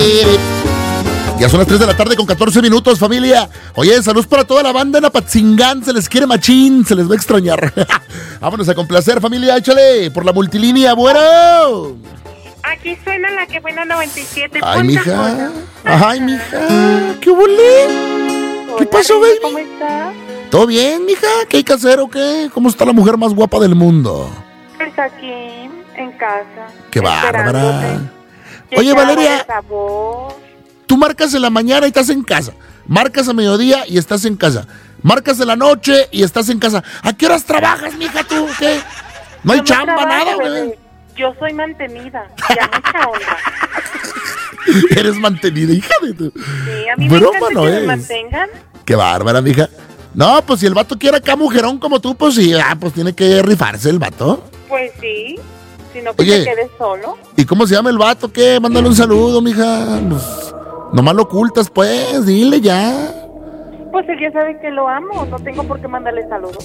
Ya son las 3 de la tarde con 14 minutos, familia. Oye, saludos para toda la banda en Apatzingán. Se les quiere machín, se les va a extrañar. Vámonos a complacer, familia. Échale por la multilínea, bueno. Aquí suena la que buena 97. Ay, mija. Ay, mija. ¿Qué volé? ¿Qué pasó, baby? ¿Cómo estás? ¿Todo bien, mija? ¿Qué hay que hacer o qué? ¿Cómo está la mujer más guapa del mundo? Pues aquí, en casa. ¡Qué bárbara! Esperándote. Oye, Llega Valeria. de sabor. Tú marcas en la mañana y estás en casa. Marcas a mediodía y estás en casa. Marcas en la noche y estás en casa. ¿A qué horas trabajas, mija, tú? ¿Qué? ¿No hay Yo chamba, trabajo, nada, bebé. güey? Yo soy mantenida. Ya mucha onda. Eres mantenida, hija de tu... Sí, a mí me Broma encanta no que me es. mantengan. Qué bárbara, mija. No, pues si el vato quiere acá mujerón como tú, pues sí, pues tiene que rifarse el vato. Pues sí. Si no, que Oye. te quedes solo. ¿Y cómo se llama el vato? ¿Qué? Mándale un saludo, mija. Pues, nomás lo ocultas, pues. Dile ya. Pues él ya sabe que lo amo. No tengo por qué mandarle saludos.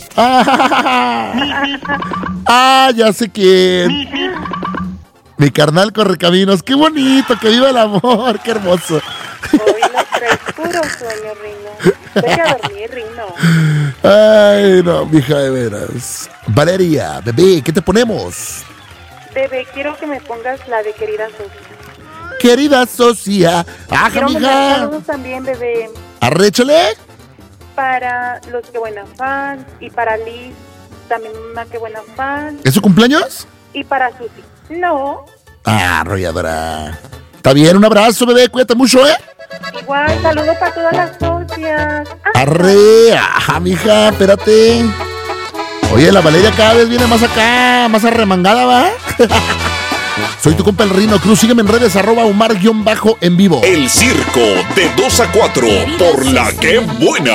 Ya sé quién. Mi carnal Correcaminos. Qué bonito, que viva el amor. Qué hermoso. Hoy lo traes puro sueño, Rino. Vete a dormir, Rino. Ay, no, mija, de veras. Valeria, bebé, ¿qué te ponemos? Bebé, quiero que me pongas la de querida Sofía. Querida socia. Ajá, Quiero mandar mija. saludos también, bebé, Arréchale. para los que buena fans y para Liz, también una que buena fan, ¿Es su cumpleaños? y para Susi. No, Arrolladora. Está bien, un abrazo, bebé. Cuídate mucho, ¿eh? igual, saludos para todas las socias. Arre. Ajá, mija, espérate. Oye, la Valeria cada vez viene más acá, más arremangada, ¿va? Soy tu compa el Rino Cruz. Sígueme en redes, @Omar_en vivo. El circo de 2 a 4 por la que buena.